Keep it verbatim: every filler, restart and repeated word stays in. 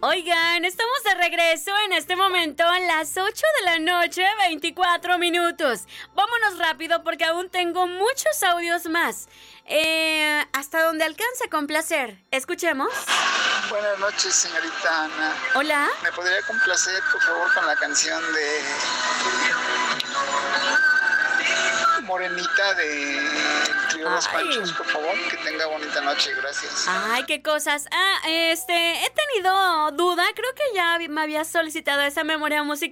Oigan, estamos de regreso en este momento a las ocho de la noche, veinticuatro minutos. Vámonos rápido porque aún tengo muchos audios más. Eh, hasta donde alcance con placer. Escuchemos. Buenas noches, señorita Ana. Hola. ¿Me podría complacer, por favor, con la canción de Morenita de Trío Los Panchos, por favor? Que tenga bonita noche, gracias. Ay, qué cosas. Ah, este, he tenido duda, creo que ya me había solicitado esa memoria musical.